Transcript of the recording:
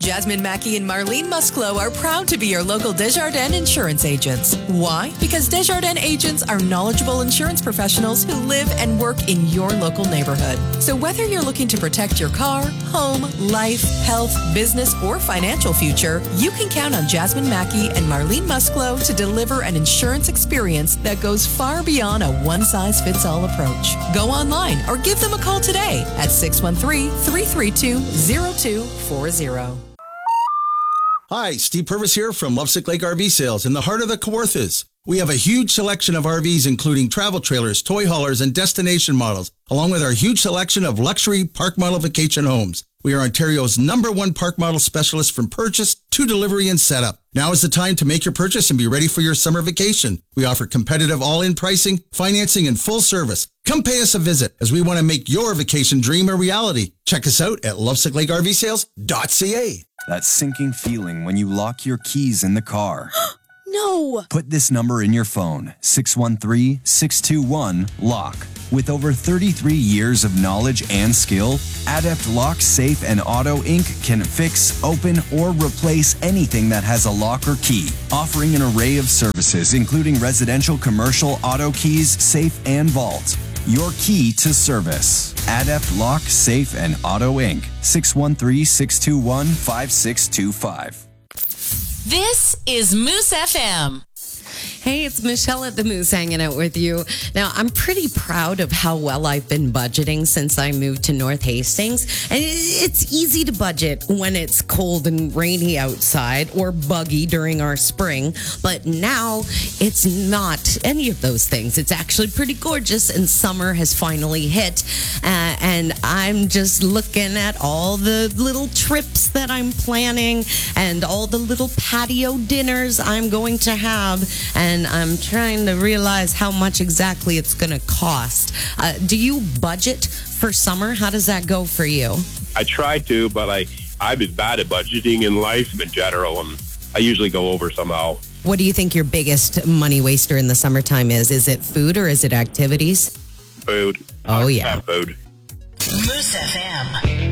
Jasmine Mackey and Marlene Musclo are proud to be your local Desjardins insurance agents. Why? Because Desjardins agents are knowledgeable insurance professionals who live and work in your local neighborhood. So whether you're looking to protect your car, home, life, health, business, or financial future, you can count on Jasmine Mackey and Marlene Musclo to deliver an insurance experience that goes far beyond a one-size-fits-all approach. Go online or give them a call today at 613-332-0240. Hi, Steve Purvis here from Lovesick Lake RV Sales in the heart of the Kawarthas. We have a huge selection of RVs, including travel trailers, toy haulers, and destination models, along with our huge selection of luxury park model vacation homes. We are Ontario's #1 park model specialist from purchase to delivery and setup. Now is the time to make your purchase and be ready for your summer vacation. We offer competitive all-in pricing, financing, and full service. Come pay us a visit as we want to make your vacation dream a reality. Check us out at lovesicklakervsales.ca. That sinking feeling when you lock your keys in the car. No! Put this number in your phone, 613-621-LOCK. With over 33 years of knowledge and skill, Adept Lock, Safe, and Auto Inc. can fix, open, or replace anything that has a lock or key, offering an array of services including residential, commercial, auto keys, safe, and vault. Your key to service. Adept Lock, Safe, and Auto Inc. 613-621-5625. This is Moose FM. Hey, it's Michelle at the Moose hanging out with you. Now, I'm pretty proud of how well I've been budgeting since I moved to North Hastings. And it's easy to budget when it's cold and rainy outside or buggy during our spring. But now it's not any of those things. It's actually pretty gorgeous and summer has finally hit. And I'm just looking at all the little trips that I'm planning and all the little patio dinners I'm going to have. And I'm trying to realize how much exactly it's going to cost. Do you budget for summer? How does that go for you? I try to, but I'm as bad at budgeting in life in general, and I usually go over somehow. What do you think your biggest money waster in the summertime is? Is it food or is it activities? Food. Oh, yeah. Food. Moose FM.